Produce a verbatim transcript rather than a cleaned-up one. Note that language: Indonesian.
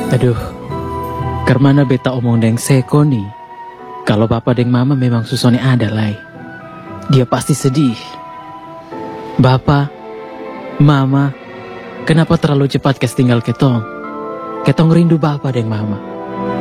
Aduh, karena beta omong deng Seko nih, kalau papa deng mama memang susone ada lai. Dia pasti sedih. Bapak, mama, kenapa terlalu cepat kes tinggal ketong? Ketong rindu bapak deng mama.